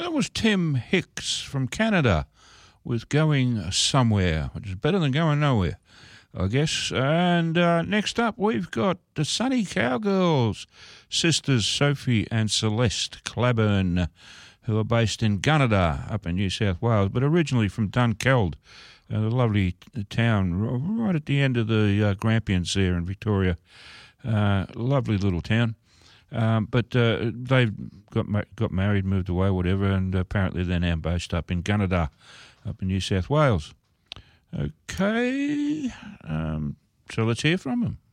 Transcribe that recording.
That was Tim Hicks from Canada with Going Somewhere, which is better than going nowhere, I guess. And next up, we've got the Sunny Cowgirls, sisters Sophie and Celeste Claburn, who are based in Gunnedah up in New South Wales, but originally from Dunkeld, a lovely town right at the end of the Grampians there in Victoria. Lovely little town. But they got married, moved away, whatever, and apparently they're now based up in Gunnedah, up in New South Wales. Okay, so let's hear from them.